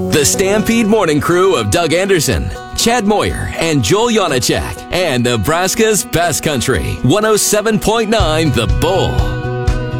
The Stampede Morning Crew of Doug Anderson, Chad Moyer, and Joel Janacek, and Nebraska's best country, 107.9 The Bull.